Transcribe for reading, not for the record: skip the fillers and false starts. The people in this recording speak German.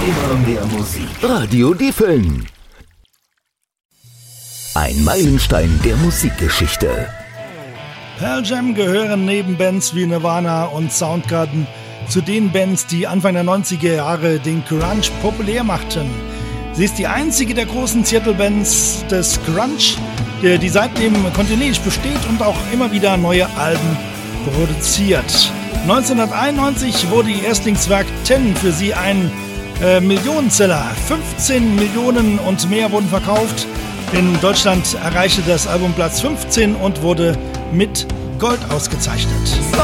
Immer mehr Musik. Radio Diefeln. Ein Meilenstein der Musikgeschichte. Pearl Jam gehören neben Bands wie Nirvana und Soundgarden zu den Bands, die Anfang der 90er Jahre den Grunge populär machten. Sie ist die einzige der großen Seattle-Bands des Grunge, die seitdem kontinuierlich besteht und auch immer wieder neue Alben produziert. 1991 wurde ihr Erstlingswerk Ten für sie ein Millionenseller. 15 Millionen und mehr wurden verkauft. In Deutschland erreichte das Album Platz 15 und wurde mit Gold ausgezeichnet.